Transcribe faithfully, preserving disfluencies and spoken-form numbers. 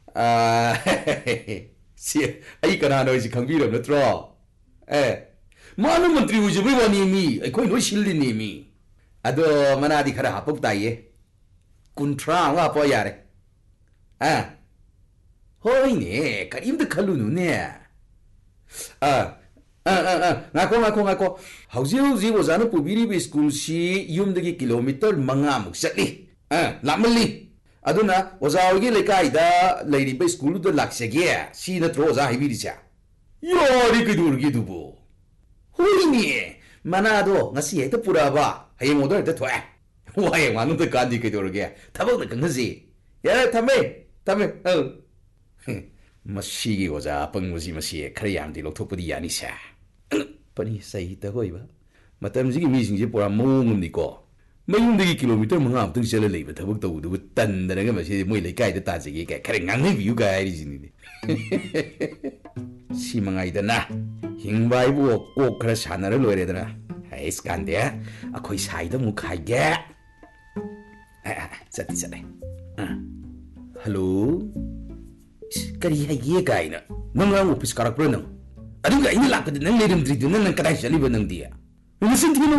아, 시, 아이 그나노 이제 강비로 넣더라. 에, 많은 분들이 우지 왜 와니미, 거의 너 실리니미. 아도 만아디 카라 합법다예. 군트라 와 보야래. 아, 호이네, 가림도 칼루누네. 아, 아, 아, 아, ngako ngako ngako. Hauzi hauzi wazana pubiri be school si yumdagi kilometer mangamuk satli. Ah, lamali. Aduna wazaogi lekai da leiri be school da laksege si na tro za hibiri cha. Yori kidurgi dubu. Hoini manado ngasi eta pura ba. Hayeng odor ta thoe. Wae wanu da kandi kidurgi. Tabak na kangasi. Ya tame tame. Oh. Masigi waza pangmusi masi khare yamdi lokthokpadi yani sa. Pani sai ta hoiba. Matamsigi misingje pura mongumni ko. Mayungdagi kilometer manga amtang sela leiba thabak tawdu tandana masi moi lekai da tajigi ka khare ngangai biu ga ri jini. Si mangai da na. Hingbai bu ko khara sanara loire da na. Hai skande akhoi sai da mu khai ge. Chati chale. Hello. Kari haye kaina nang ang office karak pro nang adu ga ina lakad nang lerim dri nang nang kadai sali ba nang dia nang sin